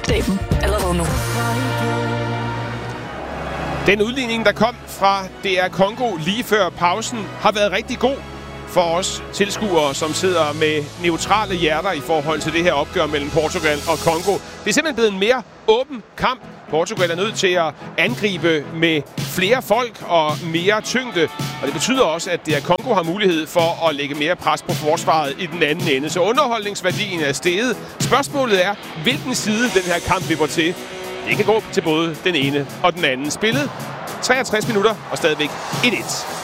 Opdag dem allerede nu. Den udligning, der kom fra DR Congo lige før pausen, har været rigtig god for os tilskuere, som sidder med neutrale hjerter i forhold til det her opgør mellem Portugal og Congo. Det er simpelthen blevet en mere åben kamp. Portugal er nødt til at angribe med flere folk og mere tyngde. Og det betyder også, at DR Congo har mulighed for at lægge mere pres på forsvaret i den anden ende. Så underholdningsværdien er steget. Spørgsmålet er, hvilken side den her kamp vipper til. Det kan gå til både den ene og den anden. Spillet 63 minutter og stadigvæk 1-1.